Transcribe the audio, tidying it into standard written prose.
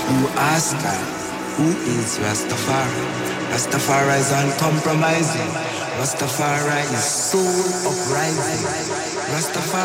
You ask her, who is Rastafari? Rastafari is uncompromising. Rastafari is soul uprising. Rastafari